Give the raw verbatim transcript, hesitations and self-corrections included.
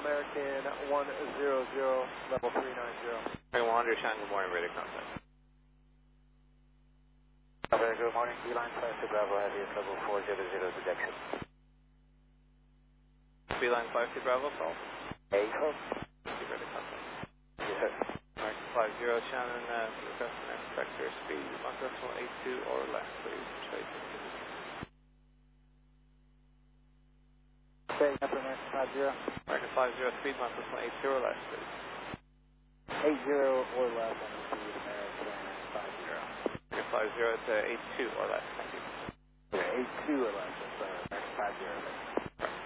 American one zero zero, level three nine zero. American one hundred, Shannon, good morning, ready to contact. Very good morning, Beeline five two Bravo, heaviest level four zero zero, detection. Beeline five two Bravo, call. Hey, call. Ready to contact. Yes, sir. American five zero, Shannon, uh, request an inspector speed, one decimal eight two or less, please. Trace. Okay, after American five zero. American five zero, speed one decimal eight two or less, please. eight zero or less on the speed, American five zero. American five zero to eight two or less, thank you. Yeah, eight two or less, that's uh, American five zero.